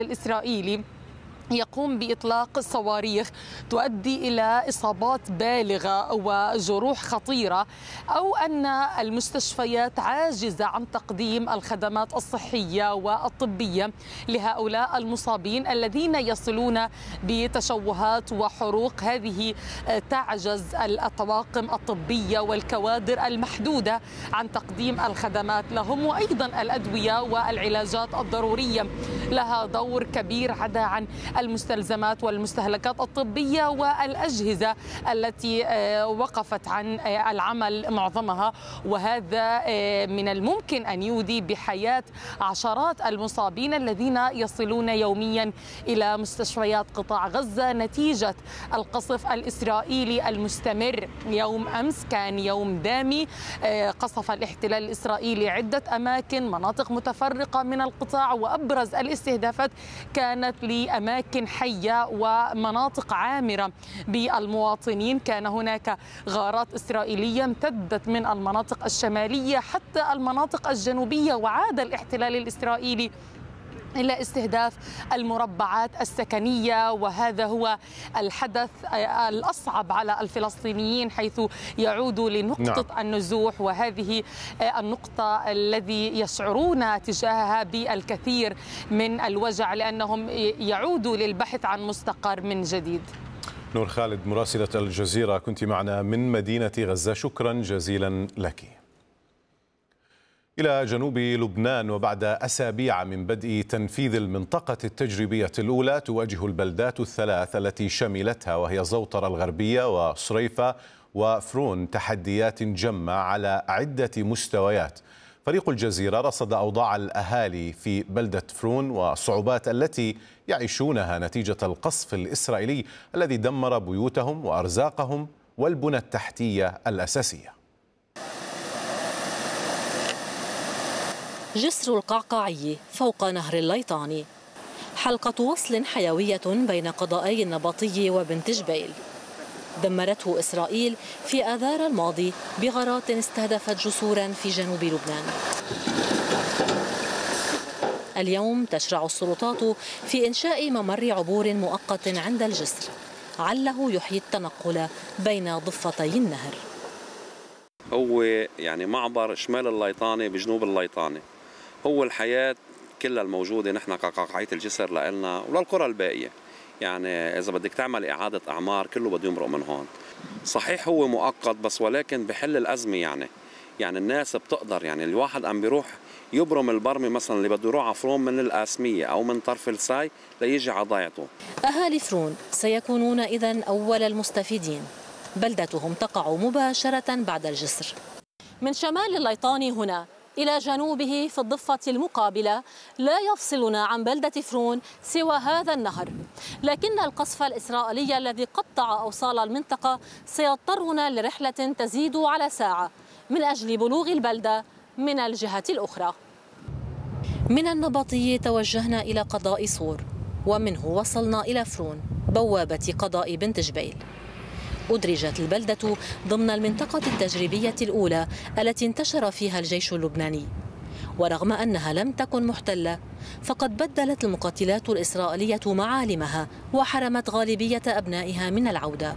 الإسرائيلي يقوم بإطلاق صواريخ تؤدي إلى إصابات بالغة وجروح خطيرة، أو أن المستشفيات عاجزة عن تقديم الخدمات الصحية والطبية لهؤلاء المصابين الذين يصلون بتشوهات وحروق. هذه تعجز الطواقم الطبية والكوادر المحدودة عن تقديم الخدمات لهم، وأيضا الأدوية والعلاجات الضرورية لها دور كبير عدا عن المستلزمات والمستهلكات الطبية والأجهزة التي وقفت عن العمل معظمها، وهذا من الممكن أن يودي بحياة عشرات المصابين الذين يصلون يوميا إلى مستشفيات قطاع غزة نتيجة القصف الإسرائيلي المستمر. يوم أمس كان يوم دامي، قصف الاحتلال الإسرائيلي عدة أماكن، مناطق متفرقة من القطاع، وأبرز الاستهدافات كانت لأماكن حية ومناطق عامرة بالمواطنين. كان هناك غارات إسرائيلية امتدت من المناطق الشمالية حتى المناطق الجنوبية، وعاد الاحتلال الإسرائيلي إلى استهداف المربعات السكنية، وهذا هو الحدث الأصعب على الفلسطينيين حيث يعودوا لنقطة النزوح، وهذه النقطة الذي يشعرون تجاهها بالكثير من الوجع لأنهم يعودوا للبحث عن مستقر من جديد. نور خالد مراسلة الجزيرة كنت معنا من مدينة غزة، شكرا جزيلا لك. إلى جنوب لبنان، وبعد أسابيع من بدء تنفيذ المنطقة التجريبية الأولى تواجه البلدات الثلاث التي شملتها وهي زوطرة الغربية وصريفة وفرون تحديات جمة على عدة مستويات. فريق الجزيرة رصد أوضاع الأهالي في بلدة فرون والصعوبات التي يعيشونها نتيجة القصف الإسرائيلي الذي دمر بيوتهم وأرزاقهم والبنى التحتية الأساسية. جسر القعقاعي فوق نهر الليطاني، حلقة وصل حيوية بين قضائي النبطي وبنت جبيل، دمرته إسرائيل في آذار الماضي بغارات استهدفت جسورا في جنوب لبنان. اليوم تشرع السلطات في إنشاء ممر عبور مؤقت عند الجسر عله يحيي التنقل بين ضفتي النهر. هو يعني معبر شمال الليطاني بجنوب الليطاني، هو الحياة كلها الموجودة نحن كقعقاعية الجسر لنا وللقرى الباقية. يعني إذا بدك تعمل إعادة أعمار كله بده يمرق من هون. صحيح هو مؤقت بس ولكن بحل الأزمة. يعني الناس بتقدر، يعني الواحد عم بيروح يبرم البرمي مثلا اللي بده يروح على فرون من القاسمية أو من طرف الساي ليجي على ضيعته. أهالي فرون سيكونون إذن أول المستفيدين، بلدتهم تقع مباشرة بعد الجسر. من شمال الليطاني هنا إلى جنوبه في الضفة المقابلة لا يفصلنا عن بلدة فرون سوى هذا النهر، لكن القصف الإسرائيلي الذي قطع أوصال المنطقة سيضطرنا لرحلة تزيد على ساعة من أجل بلوغ البلدة من الجهة الأخرى. من النبطي توجهنا إلى قضاء صور، ومنه وصلنا إلى فرون بوابة قضاء بنت جبيل. أدرجت البلدة ضمن المنطقة التجريبية الأولى التي انتشر فيها الجيش اللبناني، ورغم أنها لم تكن محتلة فقد بدلت المقاتلات الإسرائيلية معالمها وحرمت غالبية أبنائها من العودة.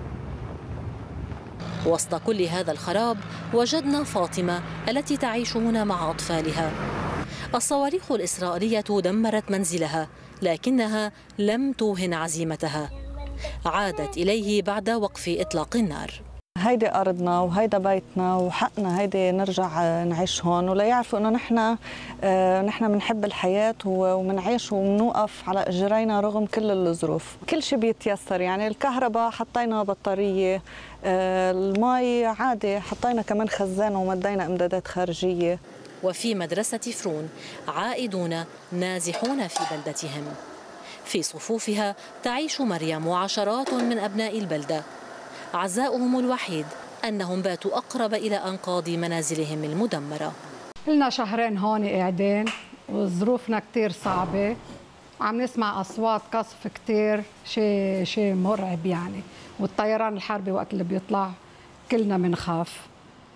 وسط كل هذا الخراب وجدنا فاطمة التي تعيش هنا مع أطفالها. الصواريخ الإسرائيلية دمرت منزلها لكنها لم توهن عزيمتها، عادت إليه بعد وقف إطلاق النار. هيدي أرضنا وهيدا بيتنا وحقنا هيدي نرجع نعيش هون، ولا يعرفوا إنه نحن بنحب الحياة وبنعيش وبنوقف على إجرينا رغم كل الظروف. كل شيء بيتيسر، يعني الكهرباء حطينا بطارية، المي عادي حطينا كمان خزان ومدينا إمدادات خارجية. وفي مدرسة فرون عائدون نازحون في بلدتهم، في صفوفها تعيش مريم وعشرات من أبناء البلدة. عزاؤهم الوحيد أنهم باتوا أقرب إلى أنقاض منازلهم المدمرة. لنا شهرين هون قاعدين وظروفنا كتير صعبة، عم نسمع أصوات قصف كتير، شيء مرعب يعني، والطيران الحربي وقت اللي بيطلع كلنا بنخاف،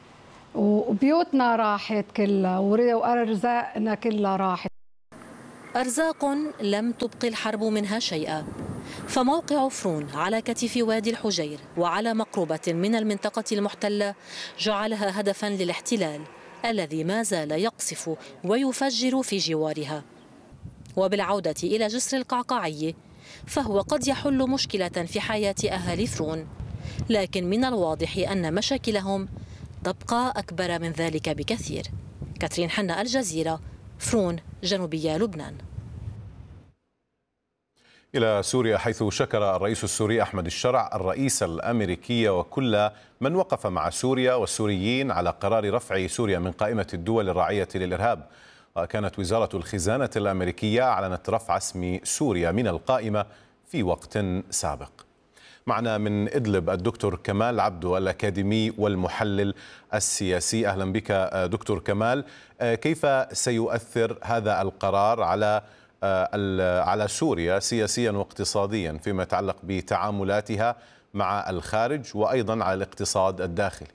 وبيوتنا راحت كلها وأرزاقنا كلها راحت. أرزاق لم تبق الحرب منها شيئا، فموقع فرون على كتف وادي الحجير وعلى مقربة من المنطقة المحتلة جعلها هدفا للاحتلال الذي ما زال يقصف ويفجر في جوارها. وبالعودة إلى جسر القعقاعي فهو قد يحل مشكلة في حياة أهالي فرون، لكن من الواضح أن مشاكلهم تبقى أكبر من ذلك بكثير. كاترين حنا، الجزيرة، فرون، جنوبية لبنان. إلى سوريا، حيث شكر الرئيس السوري أحمد الشرع الرئيس الأمريكي وكل من وقف مع سوريا والسوريين على قرار رفع سوريا من قائمة الدول الراعية للإرهاب. وكانت وزارة الخزانة الأمريكية أعلنت رفع اسم سوريا من القائمة في وقت سابق. معنا من إدلب الدكتور كمال عبدو الأكاديمي والمحلل السياسي. أهلا بك دكتور كمال. كيف سيؤثر هذا القرار على سوريا سياسيا واقتصاديا فيما يتعلق بتعاملاتها مع الخارج وأيضا على الاقتصاد الداخلي؟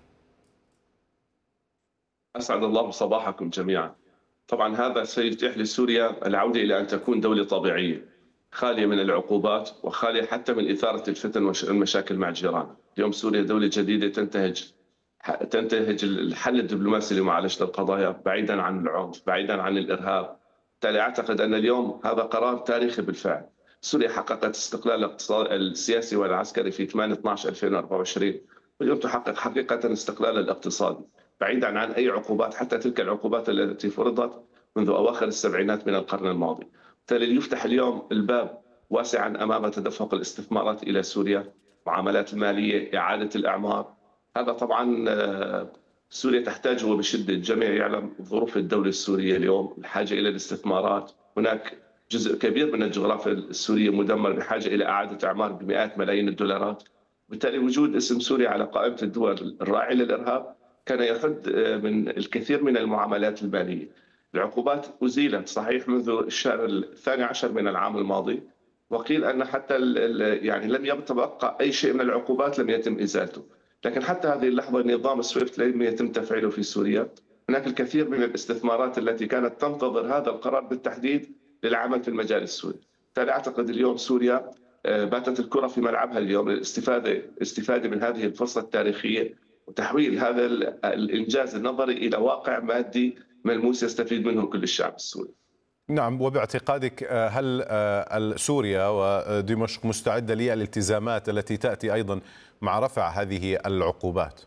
أسعد الله صباحكم جميعا. طبعا هذا سيتيح لسوريا العودة إلى أن تكون دولة طبيعية خالية من العقوبات وخالية حتى من إثارة الفتن والمشاكل مع الجيران. اليوم سوريا دولة جديدة تنتهج الحل الدبلوماسي لمعالجة القضايا بعيدا عن العنف، بعيدا عن الإرهاب. بالتالي أعتقد أن اليوم هذا قرار تاريخي بالفعل. سوريا حققت استقلال السياسي والعسكري في 8/12/2024، واليوم تحقق حقيقة استقلال الاقتصادي بعيدا عن أي عقوبات، حتى تلك العقوبات التي فرضت منذ أواخر السبعينات من القرن الماضي. بالتالي يفتح اليوم الباب واسعا أمام تدفق الاستثمارات إلى سوريا، معاملات المالية، إعادة الأعمار. هذا طبعا سوريا تحتاجه بشدة. الجميع يعلم ظروف الدولة السورية اليوم، الحاجة إلى الاستثمارات. هناك جزء كبير من الجغرافيا السورية مدمر بحاجة إلى إعادة أعمار بمئات ملايين الدولارات. بالتالي وجود اسم سوريا على قائمة الدول الراعية للإرهاب كان يحد من الكثير من المعاملات المالية. العقوبات أزيلت صحيح منذ الشهر 12 من العام الماضي، وقيل أن حتى يعني لم يتبقى أي شيء من العقوبات لم يتم إزالته، لكن حتى هذه اللحظة نظام سويفت لم يتم تفعيله في سوريا. هناك الكثير من الاستثمارات التي كانت تنتظر هذا القرار بالتحديد للعمل في المجال السوري. بالتالي أعتقد اليوم سوريا باتت الكرة في ملعبها اليوم للاستفادة من هذه الفرصة التاريخية وتحويل هذا الإنجاز النظري إلى واقع مادي ملموس يستفيد منه كل الشعب السوري. نعم، وباعتقادك هل سوريا ودمشق مستعدة للالتزامات التي تأتي أيضا مع رفع هذه العقوبات؟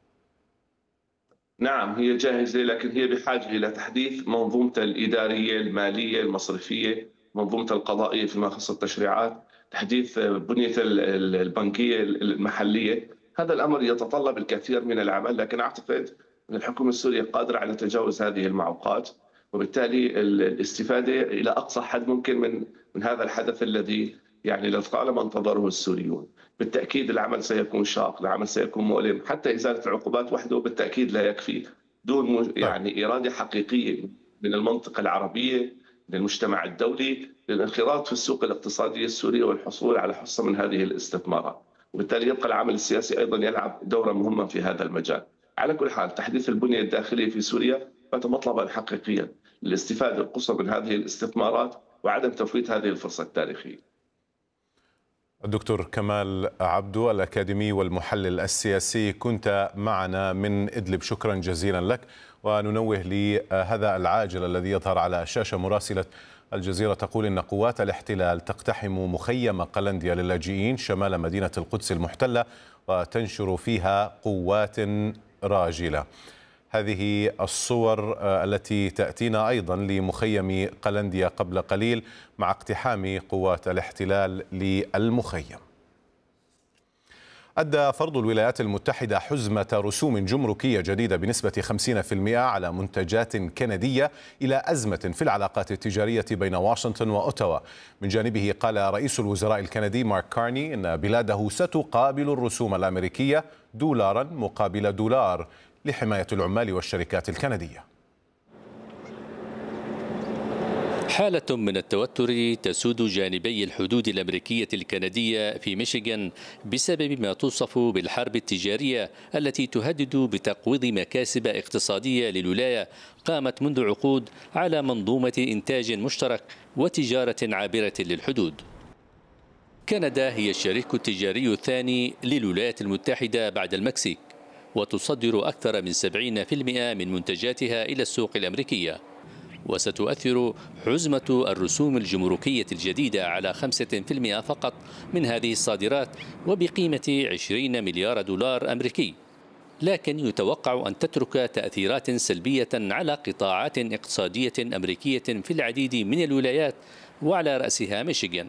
نعم، هي جاهزة، لكن هي بحاجة إلى تحديث منظومة الإدارية المالية المصرفية، منظومة القضائية فيما يخص التشريعات، تحديث بنية البنكية المحلية. هذا الأمر يتطلب الكثير من العمل، لكن أعتقد أن الحكومة السورية قادرة على تجاوز هذه المعوقات، وبالتالي الاستفادة إلى أقصى حد ممكن من هذا الحدث الذي يعني لطالما انتظره السوريون. بالتأكيد العمل سيكون شاق، العمل سيكون مؤلم، حتى إزالة العقوبات وحده بالتأكيد لا يكفي دون يعني إرادة حقيقية من المنطقة العربية، من المجتمع الدولي، للانخراط في السوق الاقتصادية السورية والحصول على حصة من هذه الاستثمارات. وبالتالي يبقى العمل السياسي أيضا يلعب دورا مهما في هذا المجال. على كل حال تحديث البنية الداخلية في سوريا بات مطلبا حقيقيا للاستفادة القصوى من هذه الاستثمارات وعدم تفويت هذه الفرصة التاريخية. الدكتور كمال عبدو الأكاديمي والمحلل السياسي، كنت معنا من إدلب، شكرا جزيلا لك. وننوه لهذا العاجل الذي يظهر على الشاشة. مراسلة الجزيرة تقول إن قوات الاحتلال تقتحم مخيم قلنديا للاجئين شمال مدينة القدس المحتلة وتنشر فيها قوات راجلة. هذه الصور التي تأتينا أيضا لمخيم قلنديا قبل قليل مع اقتحام قوات الاحتلال للمخيم. أدى فرض الولايات المتحدة حزمة رسوم جمركية جديدة بنسبة 50% على منتجات كندية إلى أزمة في العلاقات التجارية بين واشنطن وأوتاوا. من جانبه قال رئيس الوزراء الكندي مارك كارني إن بلاده ستقابل الرسوم الأمريكية دولارا مقابل دولار لحماية العمال والشركات الكندية. حالة من التوتر تسود جانبي الحدود الأمريكية الكندية في ميشيغان بسبب ما توصف بالحرب التجارية التي تهدد بتقويض مكاسب اقتصادية للولاية قامت منذ عقود على منظومة إنتاج مشترك وتجارة عابرة للحدود. كندا هي الشريك التجاري الثاني للولايات المتحدة بعد المكسيك، وتصدر أكثر من 70% من منتجاتها إلى السوق الأمريكية. وستؤثر حزمة الرسوم الجمركية الجديدة على 5% فقط من هذه الصادرات وبقيمة 20 مليار دولار أمريكي، لكن يتوقع أن تترك تأثيرات سلبية على قطاعات اقتصادية أمريكية في العديد من الولايات وعلى رأسها ميشيغان.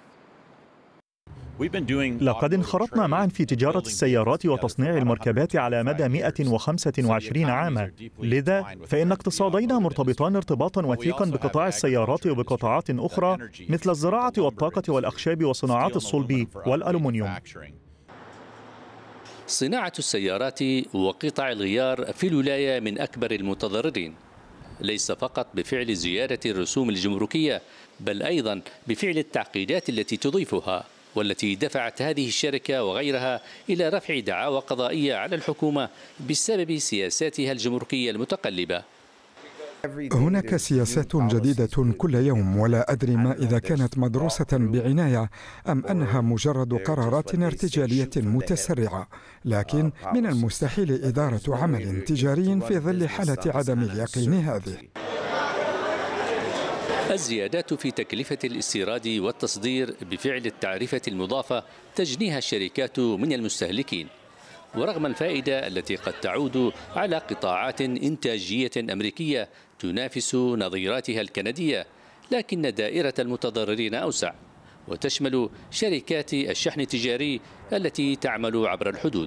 لقد انخرطنا معا في تجارة السيارات وتصنيع المركبات على مدى 125 عاما، لذا فإن اقتصادينا مرتبطان ارتباطا وثيقا بقطاع السيارات وبقطاعات أخرى مثل الزراعة والطاقة والأخشاب وصناعات الصلب والألومنيوم. صناعة السيارات وقطع الغيار في الولاية من أكبر المتضررين، ليس فقط بفعل زيادة الرسوم الجمركية بل أيضا بفعل التعقيدات التي تضيفها، والتي دفعت هذه الشركة وغيرها إلى رفع دعاوى قضائية على الحكومة بسبب سياساتها الجمركية المتقلبة. هناك سياسات جديدة كل يوم، ولا أدري ما إذا كانت مدروسة بعناية أم أنها مجرد قرارات ارتجالية متسرعة، لكن من المستحيل إدارة عمل تجاري في ظل حالة عدم اليقين هذه. الزيادات في تكلفة الاستيراد والتصدير بفعل التعرفة المضافة تجنيها الشركات من المستهلكين، ورغم الفائدة التي قد تعود على قطاعات إنتاجية أمريكية تنافس نظيراتها الكندية، لكن دائرة المتضررين أوسع وتشمل شركات الشحن التجاري التي تعمل عبر الحدود.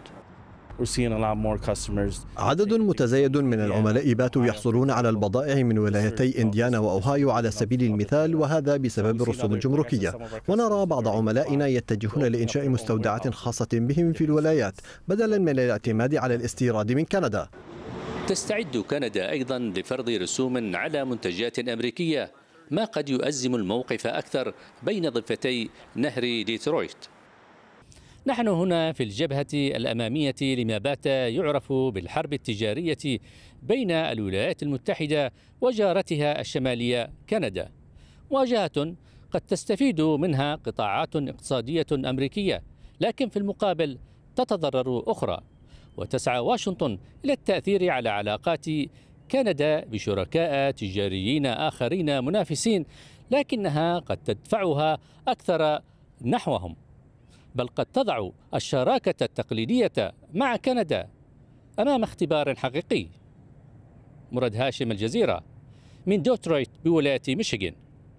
عدد متزايد من العملاء باتوا يحصلون على البضائع من ولايتي إنديانا وأوهايو على سبيل المثال، وهذا بسبب الرسوم الجمركية. ونرى بعض عملائنا يتجهون لإنشاء مستودعات خاصة بهم في الولايات بدلا من الاعتماد على الاستيراد من كندا. تستعد كندا أيضا لفرض رسوم على منتجات أمريكية، ما قد يؤزم الموقف أكثر بين ضفتي نهر ديترويت. نحن هنا في الجبهة الأمامية لما بات يعرف بالحرب التجارية بين الولايات المتحدة وجارتها الشمالية كندا، مواجهة قد تستفيد منها قطاعات اقتصادية أمريكية، لكن في المقابل تتضرر أخرى، وتسعى واشنطن إلى التأثير على علاقات كندا بشركاء تجاريين آخرين منافسين، لكنها قد تدفعها أكثر نحوهم، بل قد تضع الشراكة التقليدية مع كندا أمام اختبار حقيقي. مراد هاشم، الجزيرة، من ديترويت بولاية ميشيغان.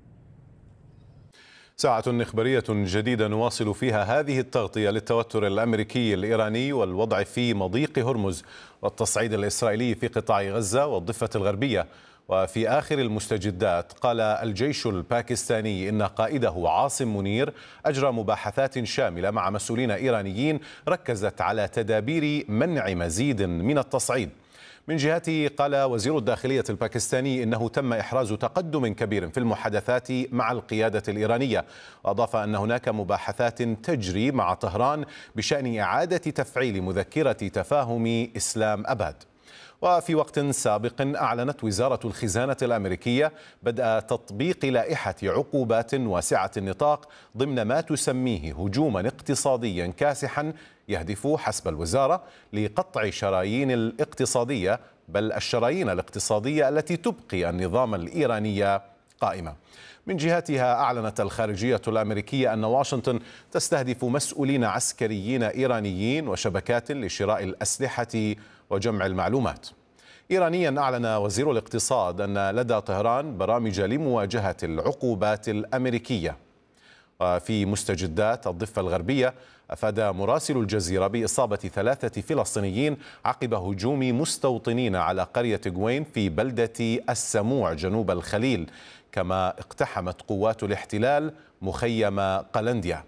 ساعة إخبارية جديدة نواصل فيها هذه التغطية للتوتر الأمريكي الإيراني والوضع في مضيق هرمز والتصعيد الإسرائيلي في قطاع غزة والضفة الغربية. وفي آخر المستجدات قال الجيش الباكستاني إن قائده عاصم منير أجرى مباحثات شاملة مع مسؤولين إيرانيين ركزت على تدابير منع مزيد من التصعيد. من جهته قال وزير الداخلية الباكستاني إنه تم إحراز تقدم كبير في المحادثات مع القيادة الإيرانية، وأضاف أن هناك مباحثات تجري مع طهران بشأن إعادة تفعيل مذكرة تفاهم إسلام أباد. وفي وقت سابق أعلنت وزارة الخزانة الأمريكية بدء تطبيق لائحة عقوبات واسعة النطاق ضمن ما تسميه هجوما اقتصاديا كاسحا يهدف حسب الوزارة لقطع شرايين الاقتصادية، بل الشرايين الاقتصادية التي تبقي النظام الإيراني قائمة. من جهتها أعلنت الخارجية الأمريكية أن واشنطن تستهدف مسؤولين عسكريين إيرانيين وشبكات لشراء الأسلحة وجمع المعلومات. إيرانيا أعلن وزير الاقتصاد أن لدى طهران برامج لمواجهة العقوبات الأمريكية. وفي مستجدات الضفة الغربية أفاد مراسل الجزيرة بإصابة 3 فلسطينيين عقب هجوم مستوطنين على قرية غوين في بلدة السموع جنوب الخليل، كما اقتحمت قوات الاحتلال مخيم قلنديا.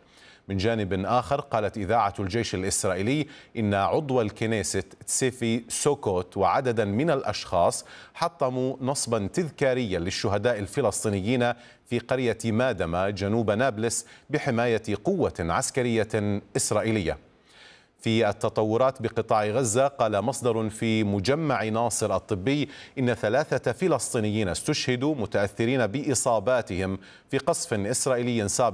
من جانب آخر قالت إذاعة الجيش الإسرائيلي إن عضو الكنيست تسيفي سوكوت وعددا من الأشخاص حطموا نصبا تذكاريا للشهداء الفلسطينيين في قرية مادمة جنوب نابلس بحماية قوة عسكرية إسرائيلية. في التطورات بقطاع غزة قال مصدر في مجمع ناصر الطبي إن 3 فلسطينيين استشهدوا متأثرين بإصاباتهم في قصف إسرائيلي سابق